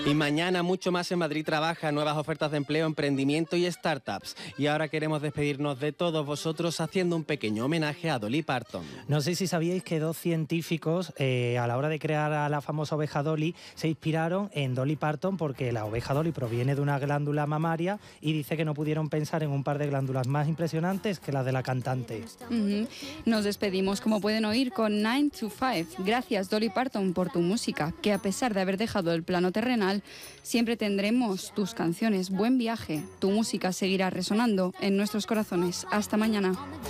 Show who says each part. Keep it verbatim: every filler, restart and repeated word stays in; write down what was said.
Speaker 1: Y mañana mucho más en Madrid Trabaja, nuevas ofertas de empleo, emprendimiento y startups. Y ahora queremos despedirnos de todos vosotros haciendo un pequeño homenaje a Dolly Parton.
Speaker 2: No sé si sabíais que dos científicos eh, a la hora de crear a la famosa oveja Dolly se inspiraron en Dolly Parton porque la oveja Dolly proviene de una glándula mamaria y dice que no pudieron pensar en un par de glándulas más impresionantes que las de la cantante.
Speaker 3: Uh-huh. Nos despedimos, como pueden oír, con nine to five. Gracias, Dolly Parton, por tu música, que a pesar de haber dejado el plano terrenal, siempre tendremos tus canciones. Buen viaje. Tu música seguirá resonando en nuestros corazones. Hasta mañana.